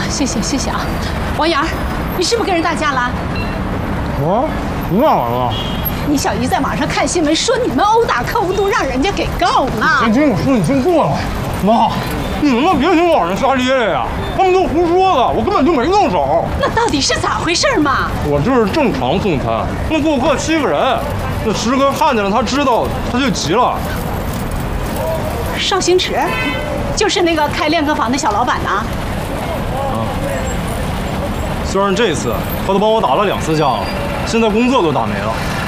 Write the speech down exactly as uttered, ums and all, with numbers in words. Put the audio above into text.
谢谢谢谢啊，王源，你是不是跟人打架了？ 我你干嘛呢？ 你小姨在网上看新闻说你们殴打客户都让人家给告呢。 别听我说，你先过来。妈，你能不能别听网上瞎咧咧呀？他们都胡说的，我根本就没动手。 那到底是咋回事嘛？ 我就是正常送餐，那顾客七个人，那师哥看见了，他知道他就急了。 邵星驰，就是那个开练歌房的小老板呐。 啊，虽然这次他都帮我打了两次架了，现在工作都打没了。